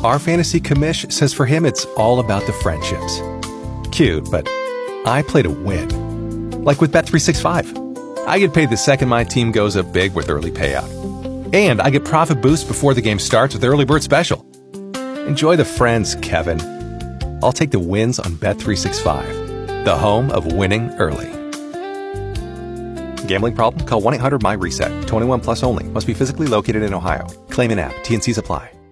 Our fantasy commish says for him it's all about the friendships. Cute, but I play to win. Like with Bet365. I get paid the second my team goes up big with early payout. And I get profit boost before the game starts with Early Bird Special. Enjoy the friends, Kevin. I'll take the wins on Bet365, the home of winning early. Gambling problem? Call 1-800-MY-RESET. 21 plus only. Must be physically located in Ohio. Claim in app. T&Cs apply.